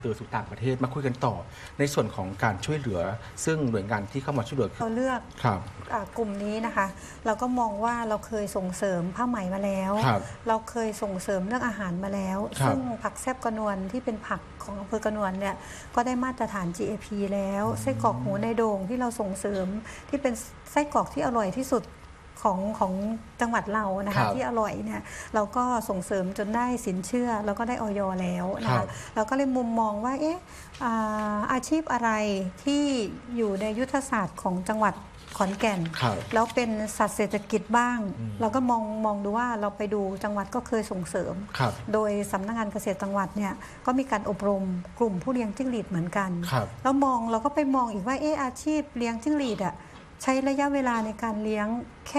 เตือสู่ต่างประเทศมาคุยกันต่อในส่วนของการช่วยเหลือซึ่งหน่วยงานที่เข้ามาช่วยเหลือเราเลือกครับกลุ่มนี้นะคะเราก็มองว่าเราเคยส่งเสริมผ้าไหมมาแล้วเราเคยส่งเสริมเรื่องอาหารมาแล้วซึ่งผักแซ่บกระนวลที่เป็นผักของอำเภอกระนวลเนี่ยก็ได้มาตรฐาน GAP แล้วไส้กรอกหูในโด่งที่เราส่งเสริมที่เป็นไส้กรอกที่อร่อยที่สุดของจังหวัดเรานะคะที่อร่อยเนี่ยเราก็ส่งเสริมจนได้สินเชื่อแล้วก็ได้อย.แล้วนะคะเราก็เลยมุมมองว่าอาชีพอะไรที่อยู่ในยุทธศาสตร์ของจังหวัดขอนแก่นแล้วเป็นสัตว์เศรษฐกิจบ้างเราก็มองดูว่าเราไปดูจังหวัดก็เคยส่งเสริมโดยสำนักงานเกษตรจังหวัดเนี่ยก็มีการอบรมกลุ่มผู้เลี้ยงจิ้งหรีดเหมือนกันแล้วเราก็ไปมองอีกว่าอาชีพเลี้ยงจิ้งหรีดใช้ระยะเวลาในการเลี้ยงแค่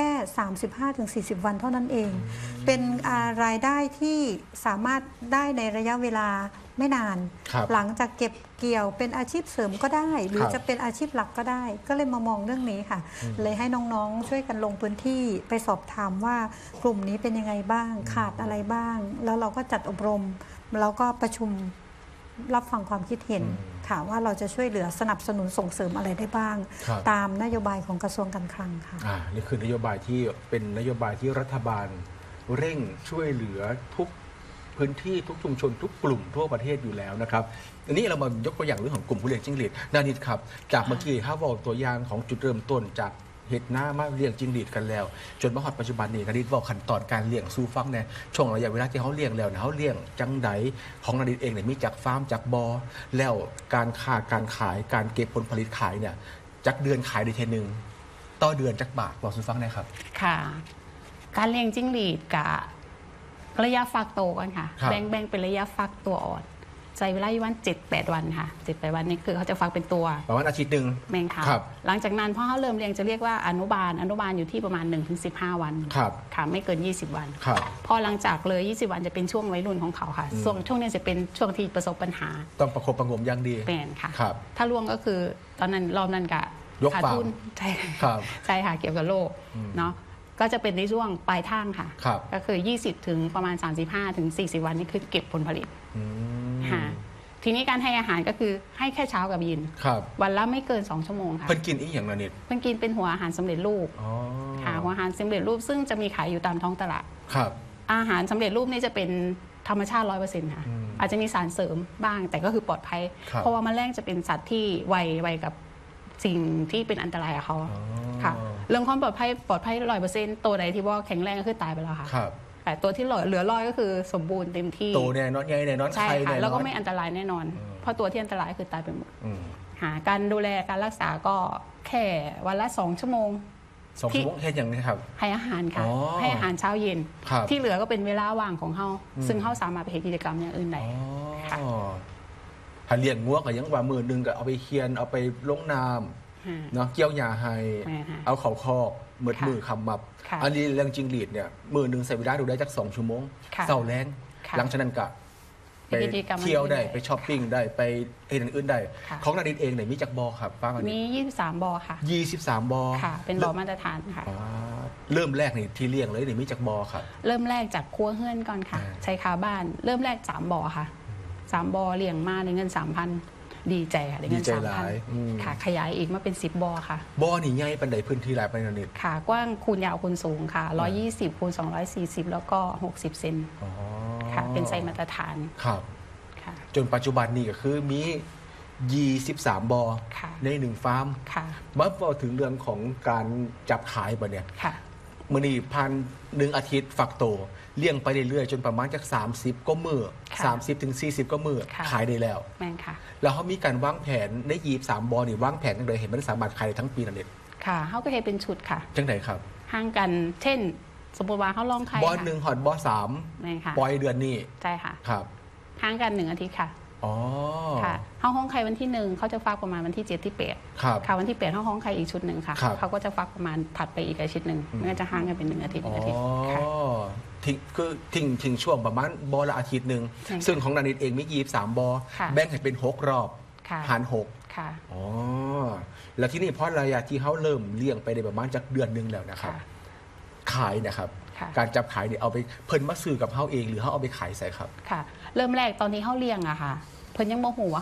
35-40 วันเท่านั้นเองเป็นรายได้ที่สามารถได้ในระยะเวลาไม่นานหลังจากเก็บเกี่ยวเป็นอาชีพเสริมก็ได้หรือจะเป็นอาชีพหลักก็ได้ก็เลยมามองเรื่องนี้ค่ะเลยให้น้องๆช่วยกันลงพื้นที่ไปสอบถามว่ากลุ่มนี้เป็นยังไงบ้างขาดอะไรบ้างแล้วเราก็จัดอบรมแล้วก็ประชุมรับฟังความคิดเห็นค่ะว่าเราจะช่วยเหลือสนับสนุนส่งเสริมอะไรได้บ้างตามนโยบายของกระทรวงการคลังค่ะนี่คือนโยบายที่เป็นนโยบายที่รัฐบาลเร่งช่วยเหลือทุกพื้นที่ทุกชุมชนทุกกลุ่มทั่วประเทศอยู่แล้วนะครับอันนี้เรามายกตัวอย่างเรื่องของกลุ่มผู้เลี้ยงจิ้งหรีดนานิดครับจากเมื่อกี้ถ้าบอกตัวอย่างของจุดเริ่มต้นจากเห็ดหน้ามาเลี้ยงจิ้งหรีดกันแล้วจนมาฮอดปัจจุบันนี้นาดิษบอกขั้นตอนการเลี้ยงสู่ฟังเนี่ยช่วงระยะเวลาที่เขาเลี้ยงแล้วเขาเลี้ยงจังไดของนาดิษเองเนี่ยมีจากฟาร์มจากบอแล้วการค้าการขายการเก็บผลผลิตขายเนี่ยจากเดือนขายได้ทีนึงต่อเดือนจากบาทบอกสู่ฟังได้ครับค่ะการเลี้ยงจิ้งหรีดกับระยะฟักโตกันค่ะแบ่งเป็นระยะฟักตัวอ่อนใช้เวลาอยู่วัน 7-8 วันค่ะ 7-8 วันนี้คือเขาจะฟักเป็นตัวประมาณอาทิตย์หนึ่งแม่งค่ะหลังจากนั้นพอเขาเริ่มเลี้ยงจะเรียกว่าอนุบาลอยู่ที่ประมาณ 1-15 วันค่ะไม่เกิน20 วันพอหลังจากเลย20 วันจะเป็นช่วงวัยรุ่นของเขาค่ะช่วงนี้จะเป็นช่วงที่ประสบปัญหาต้องประคบประงมอย่างดีเป็นค่ะถ้าล่วงก็คือตอนนั้นรอบนั้นกะขาดทุนใช่ค่ะเกี่ยวกับโรคเนาะก็จะเป็นในช่วงปลายทางค่ะก็คือ20ถึงประมาณ35ถึง40 วันนี่คือเก็บผลผลิตทีนี้การให้อาหารก็คือให้แค่เช้ากับเย็นวันละไม่เกิน2 ชั่วโมงค่ะเพิ่นกินอีกอย่างละนิดเพิ่นกินเป็นหัวอาหารสำเร็จรูปค่ะหัวอาหารสำเร็จรูปซึ่งจะมีขายอยู่ตามท้องตลาดอาหารสำเร็จรูปนี่จะเป็นธรรมชาติ 100% ค่ะอาจจะมีสารเสริมบ้างแต่ก็คือปลอดภัยเพราะว่าแมลงจะเป็นสัตว์ที่ไวกับสิ่งที่เป็นอันตรายกับเขาค่ะเรื่องความปลอดภัย100%ตัวใดที่ว่าแข็งแรงก็คือตายไปแล้วค่ะแต่ตัวที่เหลือ100ก็คือสมบูรณ์เต็มที่โตแน่นอนใหญ่แน่นอนใช่ค่ะแล้วก็ไม่อันตรายแน่นอนเพราะตัวที่อันตรายคือตายไปหมดการดูแลการรักษาก็แค่วันละ2 ชั่วโมง 2 ชั่วโมงแค่อย่างนี้ครับให้อาหารค่ะให้อาหารเช้าเย็นที่เหลือก็เป็นเวลาว่างของเขาซึ่งเขาสามารถไปเห็นกิจกรรมอย่างอื่นได้ค่ะถ้าเลี้ยงงัวก็ยังว่ามือนึงก็เอาไปเคียนเอาไปลงน้ำเนาะเกี่ยวหญ้าให้เอาเขาคอกมือคำมับอันนี้เรื่องจิ้งหรีดเนี่ยมือนึงใส่เวลาดูได้จาก2 ชั่วโมงเศร้าแรงหลังจากนั้นก็ไปเที่ยวได้ไปช้อปปิ้งได้ไปเอ็นอื่นได้ของนาดิษเองเนี่ยมีจากบอครับป้ามี23 บอค่ะ 23 บอค่ะเป็นบอมาตรฐานค่ะเริ่มแรกนี่ที่เลี้ยงเลยเนี่ยมีจากบอครับเริ่มแรกจากครัวเฮือนก่อนค่ะใช้คาบ้านเริ่มแรก3 บอค่ะ3 บอเลี้ยงมาในเงิน 3,000 ดีใจค่ะได้เงิน 3,000 ค่ะขยายอีกมาเป็น10 บอค่ะบอนี่ใหญ่ปันใดพื้นที่หลายปันนิดค่ะกว้างคูณยาวคูณสูงค่ะ120คูณ240แล้วก็60 เซนค่ะเป็นไซส์มาตรฐานครับจนปัจจุบันนี้ก็คือมี23 บอใน1 ฟาร์มมาพอถึงเรื่องของการจับขายป่ะเนี่ยมื่อนี้พัน1 อาทิตย์ฝักโตเลี้ยงไปเรื่อยๆจนประมาณจาก30 ก็มือ30 ถึง 40 ก็มือขายได้แล้วแล้วเขามีการวางแผนใน23 บอนี่วางแผนจังเลยเห็นมันสามารถขายได้ทั้งปีนั่นเองค่ะเขาก็เห็นเป็นชุดค่ะจังไหนครับห่างกันเช่นสมมติว่าเขาลองขายบอ1 หอดบอ3ปล่อยเดือนนี้ใช่ค่ะครับห่างกัน1 อาทิตย์ค่ะค่ะห้องไข่วันที่1เขาจะฟักประมาณวันที่7 ที่ 8ค่ะวันที่8ห้องไข่อีกชุดหนึ่งค่ะเขาก็จะฟักประมาณถัดไปอีกอาทิตย์หนึ่งมันก็จะห่างกันเป็น1 อาทิตย์ค่ะคือทิ้งช่วงประมาณบอละอาทิตย์หนึ่งซึ่งของนานิษเองมี23 บอแบ่งให้เป็น6 รอบหาร6 ค่ะแล้วที่นี่เพราะระยะที่เขาเริ่มเลี้ยงไปในประมาณจากเดือนนึงแล้วนะครับขายนะครับการจับขายเนี่ยเอาไปเพิ่นมาซื้อกับเขาเองหรือเขาเอาไปขายใส่ครับค่ะเริ่มแรกตอนที่เขาเลี้ยงอะค่ะเพิ่นยังโมโหว่า